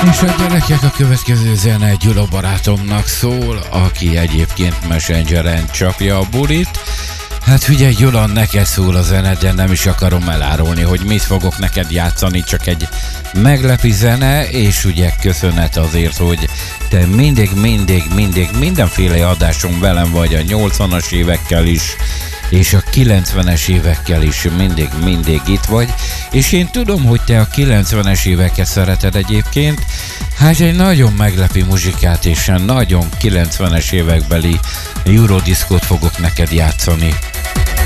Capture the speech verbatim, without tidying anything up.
És a gyerekek, a következő zene Gyula barátomnak szól, aki egyébként Messengeren csapja a bulit. Hát figyelj Gyula, neked szól a zene, de nem is akarom elárulni, hogy mit fogok neked játszani, csak egy meglepi zene, és ugye köszönet azért, hogy te mindig, mindig, mindig, mindenféle adáson velem vagy, a nyolcvanas évekkel is, és a kilencvenes évekkel is mindig, mindig itt vagy, és én tudom, hogy te a kilencvenes éveket szereted egyébként. Hát egy nagyon meglepi muzsikát és nagyon kilencvenes évekbeli Eurodiscót fogok neked játszani.